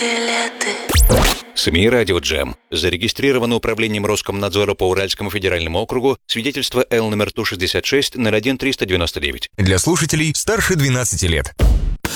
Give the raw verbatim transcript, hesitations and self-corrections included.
билеты. СМИ «Радио Джем». Зарегистрировано управлением Роскомнадзора по Уральскому федеральному округу свидетельство Л номер Ту шестьдесят шесть ноль один триста девяносто девять. Для слушателей старше двенадцати лет.